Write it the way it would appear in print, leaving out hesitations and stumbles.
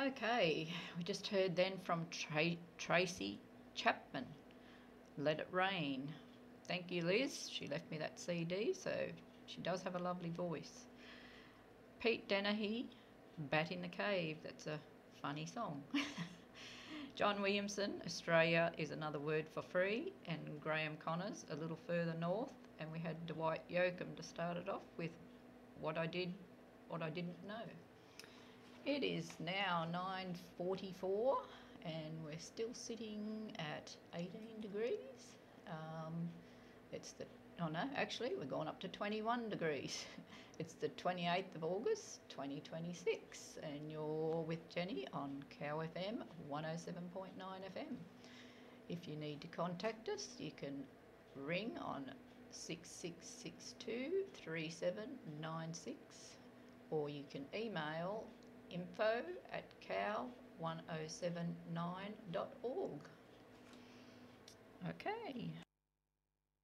Okay, we just heard then from Tracy Chapman, Let It Rain. Thank you, Liz. She left me that CD, so she does have a lovely voice. Pete Dennehy, Bat in the Cave. That's a funny song. John Williamson, Australia is another word for free, and Graham Connors, A Little Further North, and we had Dwight Yoakam to start it off with What I Didn't Know. It is now 9:44 and we're still sitting at 18 degrees. Actually we're going up to 21 degrees. It's the 28th of August 2026 and you're with Jenny on Cow FM 107.9 FM. If you need to contact us, you can ring on 6662 3796 or you can email info@cow1079.org. Okay.